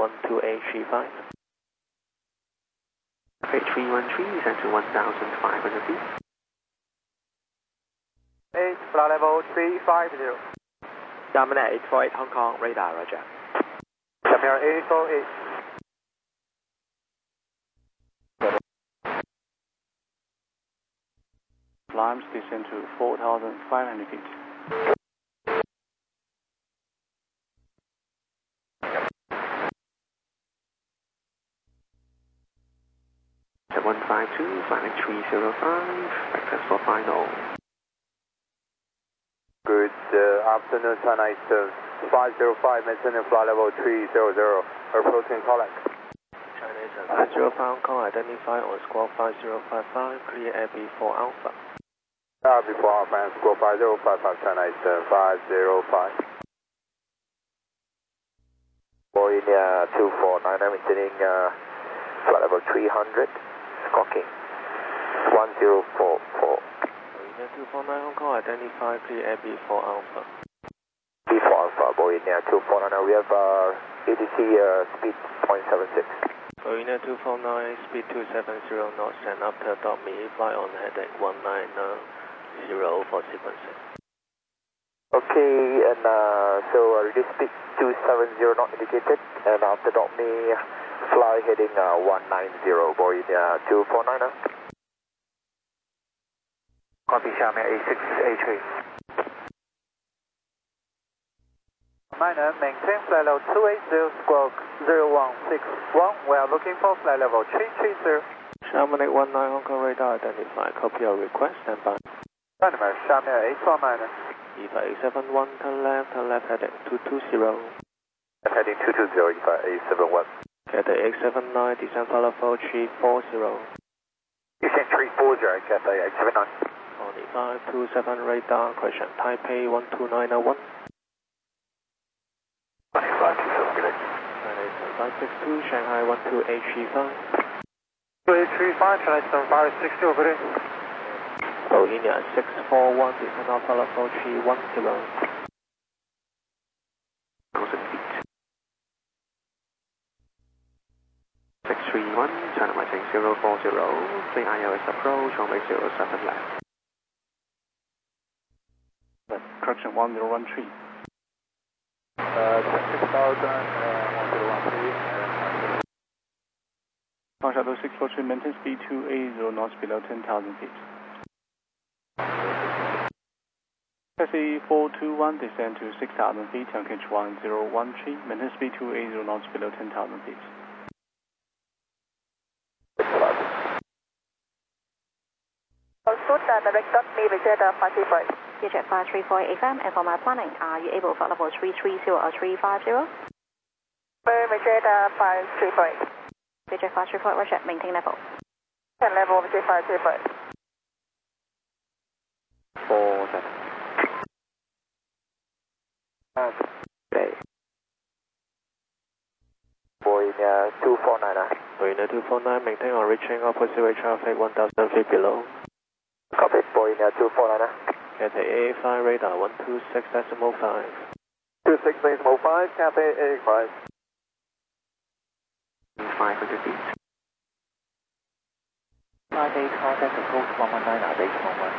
12835. 313, descend to 1,500 feet. 8, flight level 350. Dominant 848 Hong Kong, radar, roger. Shamir 848. Climbs descend to 4,500 feet. At 152, flying 305, breakfast for final. Good afternoon, China Eastern 505, maintaining flight level 300, approaching Colac. China Eastern 505 Hong Kong, identify on squawk 5055, clear AB4 Alpha. AB4 Alpha and squawk 5055, China Eastern 505. Boeing 249, maintaining flight level 300, squawking 1044. 249 Hong Kong, identify clear AB4 Alpha. B4 Alpha, Boeing 249, we have ATC speed 0.76. Boeing 249, speed 270 knots, and after me, fly on heading 190 for sequencing. Okay, and so release speed 270 not indicated, and after me, fly heading 190, Boeing 249. Copy, Shamir 8683. Minor, maintain flight level 280, squawk 0161. We are looking for flight level 330. Shamir 819 Hong Kong radar, identify, copy your request, stand by. Dynamo, Shamir 819. EVA 871, turn left, heading 220. Heading 220, EVA 871. Cathay 879, descent flight level 340. Descent 340, Cathay 879. Only 527 radar, question Taipei 12901. 527, good day. 562, Shanghai 12835. 2835, China Eastern 560, good day. Boeing 641, descent of flight level 310. 1,000 feet. 631, China Western 040, clear ILS approach, runway 07 left. Correction 1013. 1013. Tower Shuttle 643, maintain speed 280 knots below 10,000 feet. Taxi 421, descend to 6,000 feet, QNH 1013, maintain speed 280 knots below 10,000 feet. direct.me, Vegeta 535. Vietjet 5348 FM, and for my planning, are you able to flight level 330 or 350? Vegeta 535. Vietjet 535, roger, maintain level. 10 level, Vietjet 535. 47. Okay. Boeing 249. Boeing 249, maintain or reaching opposite way traffic 1,000 feet below. Copy, Boeing 249. Cathay A5 radar 126.5. 26.5, Cathay A5. 500 feet. 5-8, contact approach 119 at 811.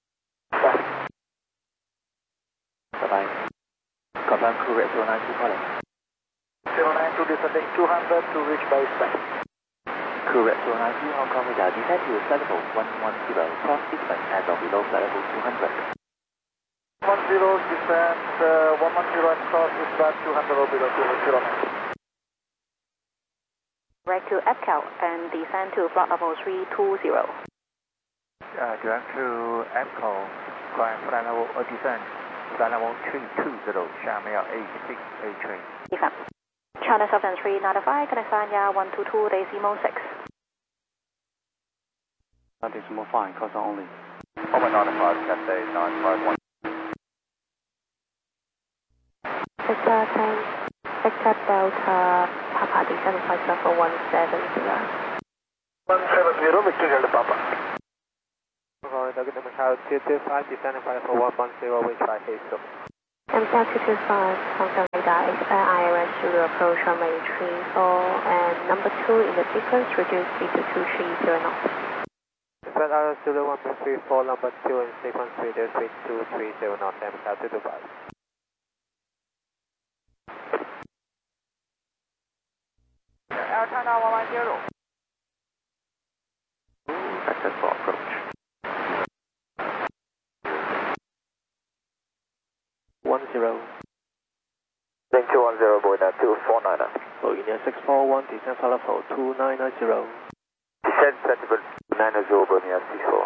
Bye-bye. Confirm crew rate 092 calling. 092 descending 200 to reach base bank. Crew rate 092, Hong Kong radar descend to flight level 110, cross eastern and or below flight level 200. 10 descend 110 and cross eastern 200 or below 200 kilometers. Direct to EPCAL and descend to flight level 320. Direct to EPCAL, climb flight level descend. Flight level 320, Shamir 8683. Defend. China 7395, California 122, decimal 6. Decimal 5, cause only. Over 95, Cathay 951. Victor 10, Victor Delta, Papa descend flight level 170. 170, Victor Delta Papa. Florida, good morning, Tier 25, descending flight level 110, wind 580. MCAL 225, Hong Kong radar, expect ILS to approach runway 34 and number 2 in the sequence, reduce speed to 230 knots. Expect ILS 01.34, number 2 in sequence, reduce speed to 230 knots, MCAL 225. Air China 110. Successful approach. 10. Link 210, Boeing 249. Boeing 641, descend follow for 2990. Descent sentiment 90, Boeing 64.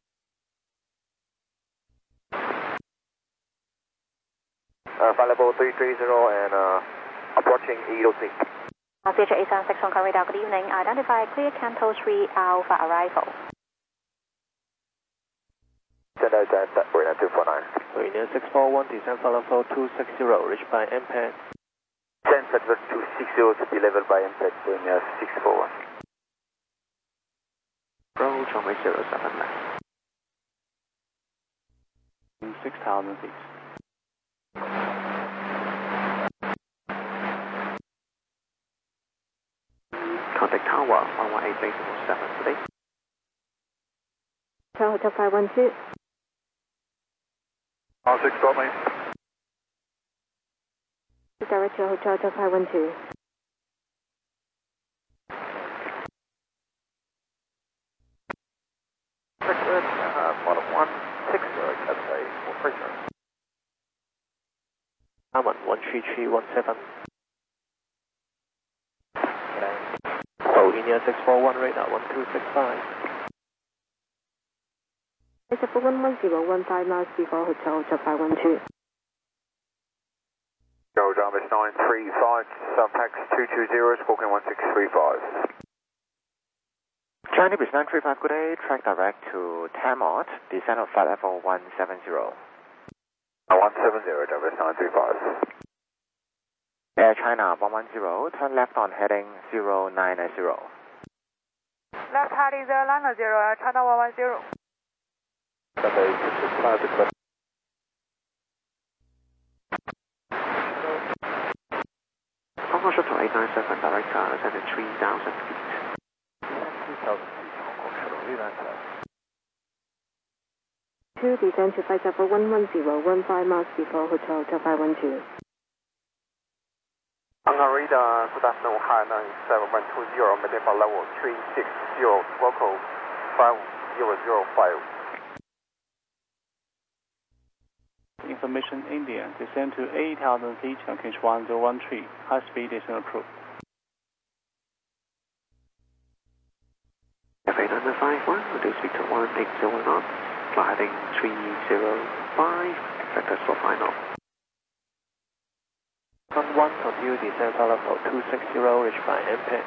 Flight level 330 and approaching 806. Future 876 Hong Kong radar, good evening. Identify clear Canto 3 Alpha arrival. Send out that Boeing 249. Boeing 641, descend follow for 260, reached by MPAD. Descent sentiment 260 to be leveled by MPAD, Boeing 641. Approach runway 07 left. 6,000 feet. Contact tower 118.7 today. Hotel 512. 6 got me. Direct to Hotel 512. Model 160, that's a operator. Hammond 13317. Boeing 641, radar 1265. It's a 410, 15 miles before Hotel 512. Go Jarvis 935, Sunpax 220, Squawking 1635. China Bridge 935, good day, track direct to Tamot, descent of flight level 170. 170, Jarvis 935. Air China 110, turn left on heading 090. Left heading 090, Air China 110. Hong Kong Shuttle 897, direct ascend at 3,000 feet. 3,000 feet, Hong Kong Shuttle, reland left. 2, descend to flight level 110, 15 miles before Hotel 512. Hong Kong radar, good afternoon, High 9720, maintain flight level 360, local 5005. Information India, descend to 8,000 feet, Cambridge 1013, high speed descent approved. FA951, reduce speed to 180 knots, flight heading 305, successful final. 1, continue descend follow for 260, reached by MPAD.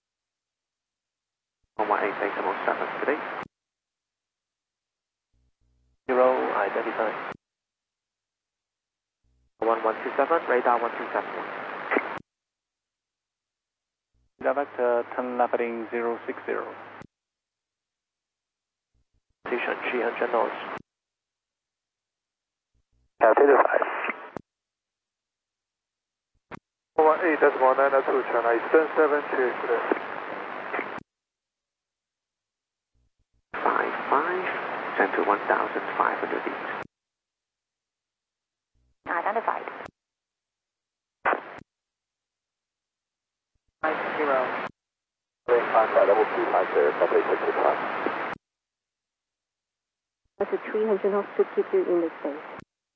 118.7 today. 0, identified. 1127, radar 1271. Direct turn left heading 060. Position 300 knots. Altitude 5. 18.902, China Eastern 73, good day. 55, send to 1,500 feet. Identified. 90. Level 250, probably 65. That's a 300 knots to keep you in the space.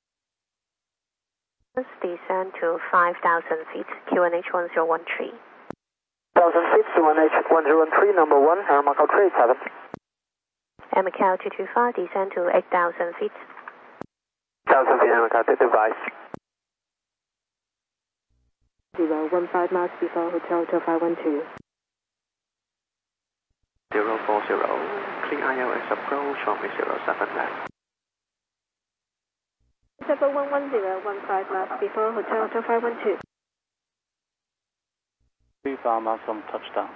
Let's descend to 5,000 feet, QNH 1013. 1,000 feet, QNH 1013, number 1, Air Macau 387. MCAL 225, descend to 8,000 feet. 1,000 feet, Air Macau 225. 015 miles before Hotel 512. 040, clear ILS approach, runway 07 left. Level 110, 15 miles before Hotel 512. 35 miles from touchdown.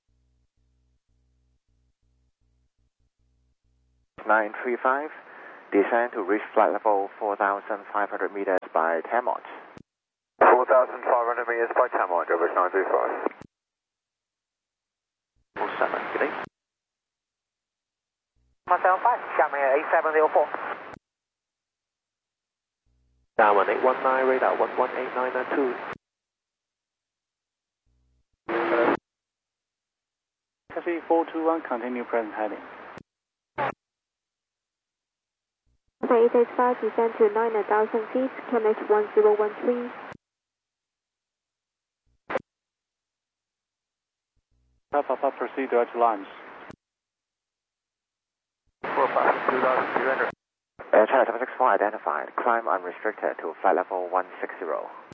Nine 35, Descend to reach flight level 4,500 meters by Tamot. 4,500 meters by Tamot, over 935. 47, good day. 175, Xiamen 8704. Down 1819, radar 118992. Taxi 421, continue present heading. 885, descend to 9,000 feet, QNH 1013. Papa, proceed direct to launch. 4,2,300. Air China 764 identified. Climb unrestricted to flight level 160.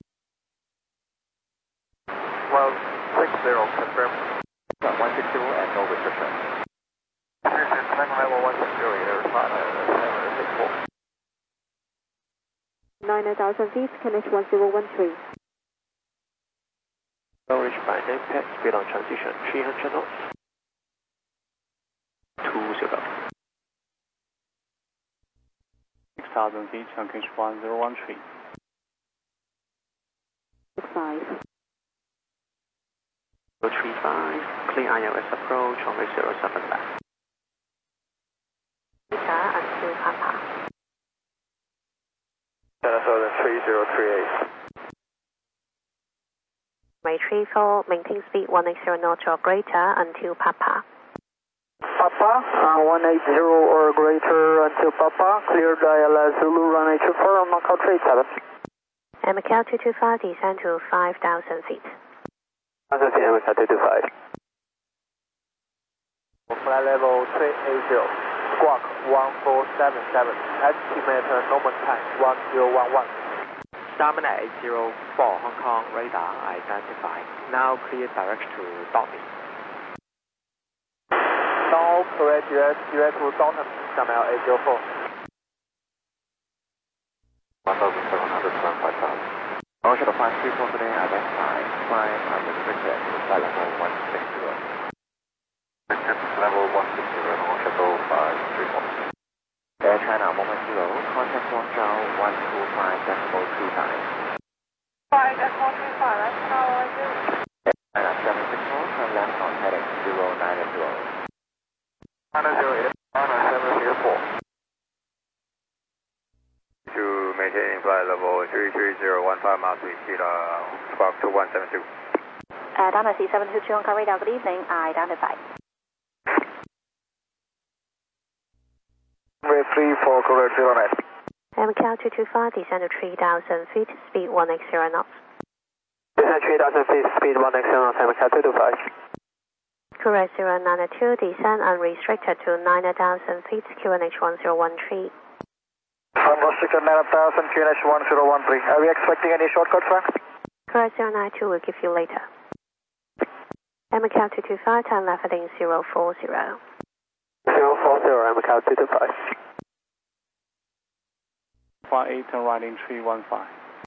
160, confirm. 160 and no restriction. Climb level 160, air China 764. 9,000 feet, QNH 1013. Norwich by name tag, speed on transition 300 knots. 20. 6,000 feet, Chongqing 1013. 65. 035, clear ILS approach, runway 07 left. Until Papa. Minnesota 3038. May 34, maintain speed 180 knots or greater until Papa. Papa, 180 or greater until Papa, cleared ILS Zulu runway 24, Macau 37. And Macau 225, descend to 5,000 feet. 5,000 feet, Macau 225. Flight level 380, squawk 1477, estimated normal time 1011. Xiamen 804, Hong Kong radar identified. Now clear direct to Dormy. Now correct direct to Dormy, Xiamen 804. 1,700, 5,000. Ocean 534 today identified. Climb unrestricted to flight level 160. Level 160, Ocean 534. Air China 110, contact Guangzhou 125.29. 5 at 135, that's how I do. China 764, turn left on heading 090. 908, 704. To maintain flight level 33015 miles, we see the squawk 2172. Donna C722 Hong Kong radar, good evening, identified. 34, correct 09. Macau 225, descend to 3,000 feet, speed 180 knots. Descend 3,000 feet, speed 180 knots, Macau 225. Correct 092, descend unrestricted to 9,000 feet, QNH 1013. Unrestricted 9,000, QNH 1013. Are we expecting any shortcut, sir? Correct 092, we'll give you later. Macau 225, time left heading 040. 040, Macau 225. 58, turn right in 315.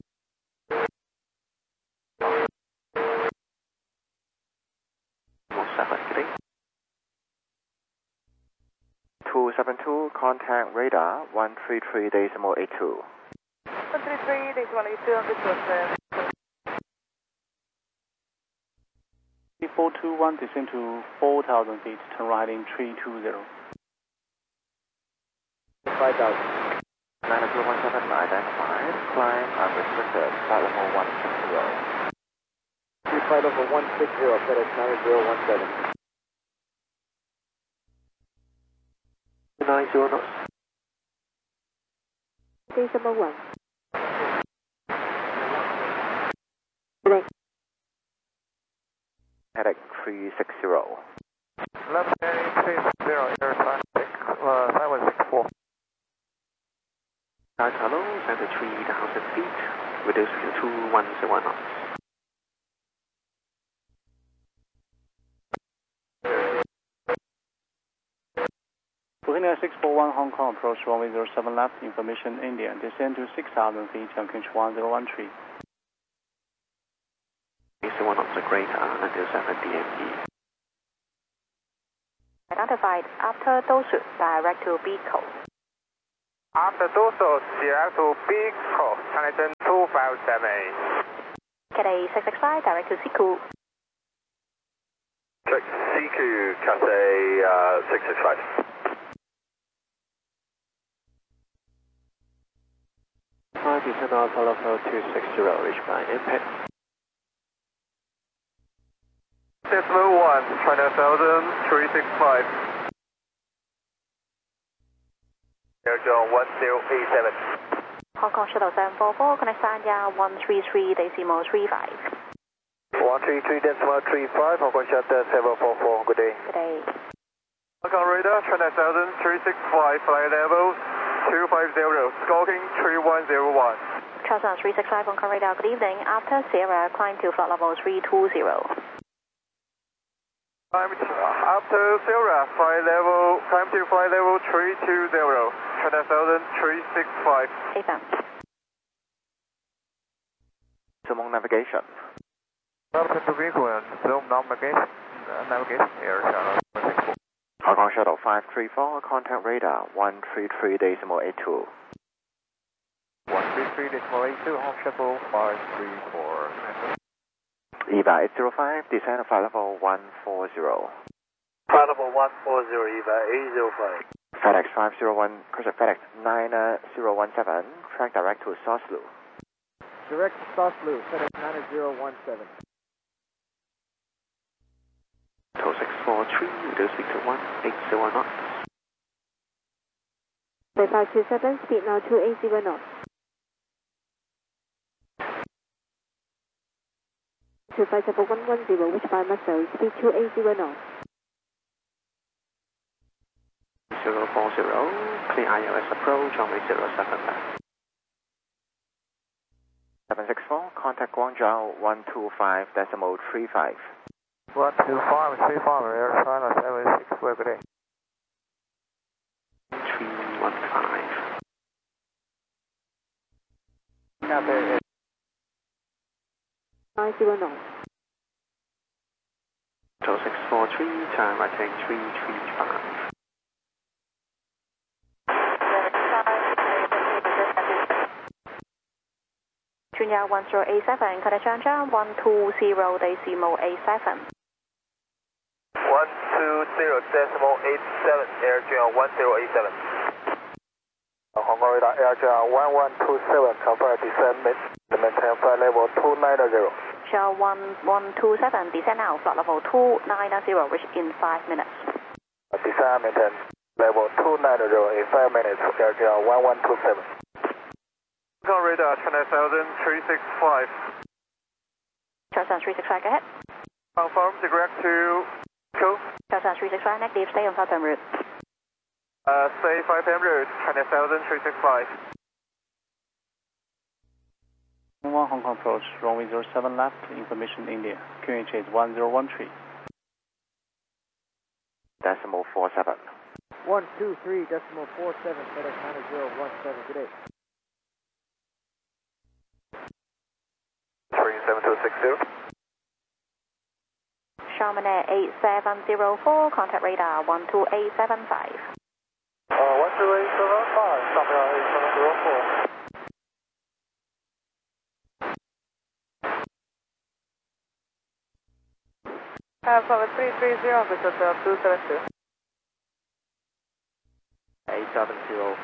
272, contact radar 133.82. 133, 421, descend to 4,000 feet, turn right in 320. 5,000. 9017 identified. Climb unrestricted, flight level 160. Flight level 160, FedEx 9017. 90 knots. Stage number 1. Heading 360. Left heading 360, air traffic 5164. Hello, send to 3,000 feet, reduce to 2101 knots. Booking 641 Hong Kong, approach runway 07 left, information India, descend to 6,000 feet, Chongqing 1013. 81 knots are greater until 7 DME. Identified after Dosu, direct to Biko. After dorsal, direct to Big Coast, Canton 257. Cathay 665, direct to Siku. Check CQ, Cathay 665. Descend on Apollo 260, reach by impact. Decimal 1, China 365. Air John 1087. Hong Kong Shuttle 744, connect Sanya 133.35. 133.35, Hong Kong Shuttle 744, good day. Good day. Hong Kong Radar, China 365, flight level 250, skulking 3101. Charles 365 on radar, good evening. After Sierra, climb to flight level 320. After Sierra, climb to flight level 320, China 365. AFM. Zoom on navigation. Welcome to Greenland, zoom navigation, Air Channel 164. Hong Kong Shuttle 534, contact radar 133.82. 133.82, Hong Shuttle 534. EVA 805, descend flight level 140. Flight level 140, EVA 805. FedEx 501, correction, FedEx 9017, track direct to Soslu. Direct to Soslu, FedEx 9017. 2643, reduce speed to 180 knots. 5527, speed now 280 knots. 257-110, which by Muscle, speed 280 knots. 040, clear ILS approach, runway 07 left. 764, contact Guangzhou 125.35. 12535, Air China 764, good day. 315. Cathay 90 knots. 2643, time right turn 335. Junya 1087, contact Changjiang 120.87. 120.87, Air China 1087. Hong Kong Radar, Air China 1127, confirm descent, maintain flight level 290. Shell 1127, descend now, flight level 290, reach in 5 minutes. Descend, maintain level 290 in 5 minutes, Air China 1127. Hong Kong Radar, China 365. Charles 365, go ahead. Confirm, direct to Cool. Charles 365, negative, stay on southern route. Stay 5 PM route, China 365. 1 Hong Kong approach, runway 07 left, information India. QNH is 1013. Decimal 47. 123.47, FedEx 9017, good day. 37260. Chamonix 8704, contact radar 12875. 12875, Chamonix 8704. Flight 330, Hotel 272. 870.